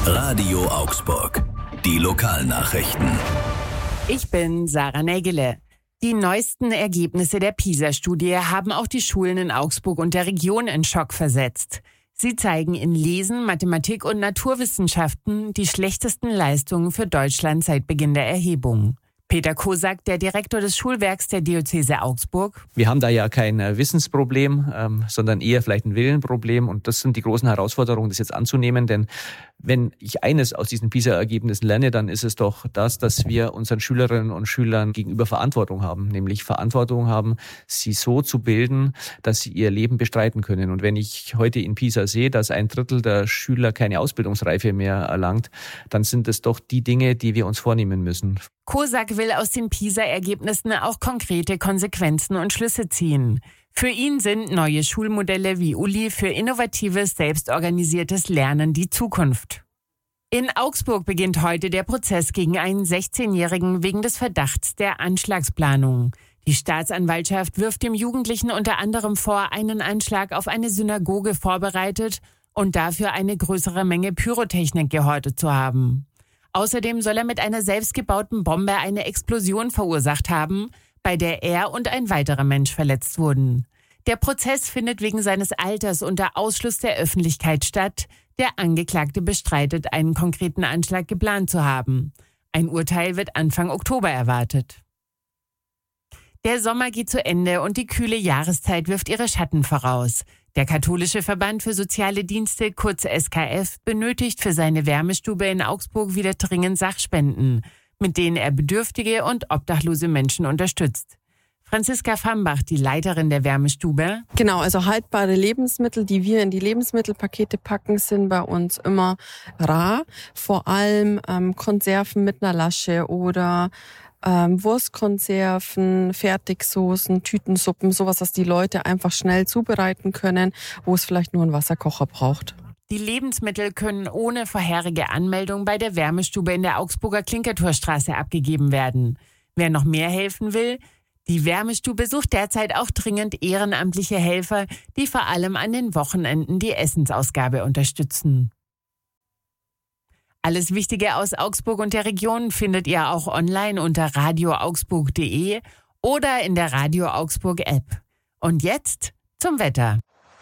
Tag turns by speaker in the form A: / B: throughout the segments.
A: Radio Augsburg. Die Lokalnachrichten.
B: Ich bin Sarah Nägele. Die neuesten Ergebnisse der PISA-Studie haben auch die Schulen in Augsburg und der Region in Schock versetzt. Sie zeigen in Lesen, Mathematik und Naturwissenschaften die schlechtesten Leistungen für Deutschland seit Beginn der Erhebung. Peter Kosak, der Direktor des Schulwerks der Diözese Augsburg.
C: Wir haben da ja kein Wissensproblem, sondern eher vielleicht ein Willenproblem. Und das sind die großen Herausforderungen, das jetzt anzunehmen. Denn wenn ich eines aus diesen PISA-Ergebnissen lerne, dann ist es doch das, dass wir unseren Schülerinnen und Schülern gegenüber Verantwortung haben. Nämlich Verantwortung haben, sie so zu bilden, dass sie ihr Leben bestreiten können. Und wenn ich heute in PISA sehe, dass 1/3 der Schüler keine Ausbildungsreife mehr erlangt, dann sind es doch die Dinge, die wir uns vornehmen müssen.
B: Kosak will aus den PISA-Ergebnissen auch konkrete Konsequenzen und Schlüsse ziehen. Für ihn sind neue Schulmodelle wie Uli für innovatives, selbstorganisiertes Lernen die Zukunft. In Augsburg beginnt heute der Prozess gegen einen 16-Jährigen wegen des Verdachts der Anschlagsplanung. Die Staatsanwaltschaft wirft dem Jugendlichen unter anderem vor, einen Anschlag auf eine Synagoge vorbereitet und dafür eine größere Menge Pyrotechnik gehortet zu haben. Außerdem soll er mit einer selbstgebauten Bombe eine Explosion verursacht haben, bei der er und ein weiterer Mensch verletzt wurden. Der Prozess findet wegen seines Alters unter Ausschluss der Öffentlichkeit statt. Der Angeklagte bestreitet, einen konkreten Anschlag geplant zu haben. Ein Urteil wird Anfang Oktober erwartet. Der Sommer geht zu Ende und die kühle Jahreszeit wirft ihre Schatten voraus. Der Katholische Verband für Soziale Dienste, kurz SKF, benötigt für seine Wärmestube in Augsburg wieder dringend Sachspenden, mit denen er bedürftige und obdachlose Menschen unterstützt. Franziska Fambach, die Leiterin der Wärmestube.
D: Genau, also haltbare Lebensmittel, die wir in die Lebensmittelpakete packen, sind bei uns immer rar. Vor allem Konserven mit einer Lasche oder Wurstkonserven, Fertigsoßen, Tütensuppen, sowas, was die Leute einfach schnell zubereiten können, wo es vielleicht nur einen Wasserkocher braucht.
B: Die Lebensmittel können ohne vorherige Anmeldung bei der Wärmestube in der Augsburger Klinkertorstraße abgegeben werden. Wer noch mehr helfen will, die Wärmestube sucht derzeit auch dringend ehrenamtliche Helfer, die vor allem an den Wochenenden die Essensausgabe unterstützen. Alles Wichtige aus Augsburg und der Region findet ihr auch online unter radioaugsburg.de oder in der Radio Augsburg App. Und jetzt zum Wetter.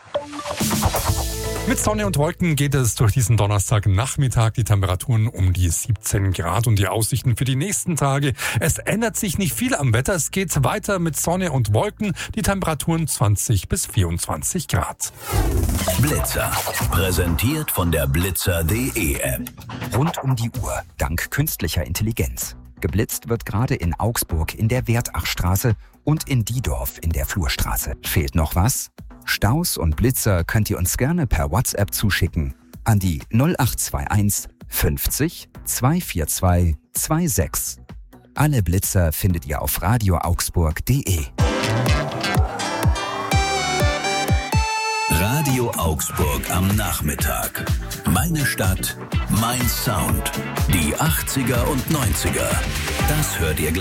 E: Mit Sonne und Wolken geht es durch diesen Donnerstagnachmittag, die Temperaturen um die 17 Grad und die Aussichten für die nächsten Tage. Es ändert sich nicht viel am Wetter, es geht weiter mit Sonne und Wolken, die Temperaturen 20 bis 24 Grad.
A: Blitzer, präsentiert von der blitzer.de App.
F: Rund um die Uhr, dank künstlicher Intelligenz. Geblitzt wird gerade in Augsburg in der Wertachstraße und in Diedorf in der Flurstraße. Fehlt noch was? Staus und Blitzer könnt ihr uns gerne per WhatsApp zuschicken an die 0821 50 242 26. Alle Blitzer findet ihr auf radioaugsburg.de.
A: Radio Augsburg am Nachmittag. Meine Stadt, mein Sound. Die 80er und 90er. Das hört ihr gleich.